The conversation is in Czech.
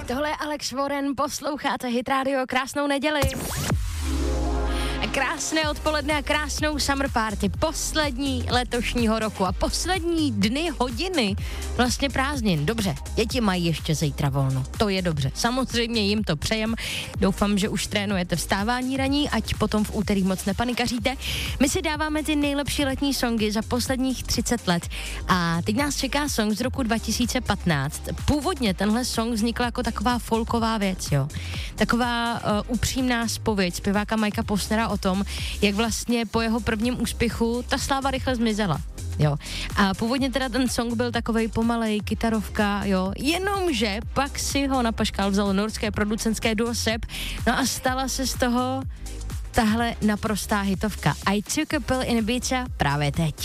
Tohle je Alex Warren, posloucháte Hit Radio, krásnou neděli. Krásné odpoledne a krásnou summer party, poslední letošního roku a poslední dny, hodiny vlastně prázdnin. Dobře, děti mají ještě zítra volno, to je dobře, samozřejmě jim to přejem. Doufám, že už trénujete vstávání raní, ať potom v úterý moc nepanikaříte. My si dáváme ty nejlepší letní songy za posledních 30 let a teď nás čeká song z roku 2015. Původně tenhle song vznikl jako taková folková věc, jo. Taková upřímná zpověď zpěváka Mikea Postnera o tom, jak vlastně po jeho prvním úspěchu ta sláva rychle zmizela. Jo. A původně teda ten song byl takovej pomalej, kytarovka, jo. Jenomže pak si ho na paškál vzalo norské producentské duo Sep, no a stala se z toho tahle naprostá hitovka. I Took a Pill in Ibiza právě teď.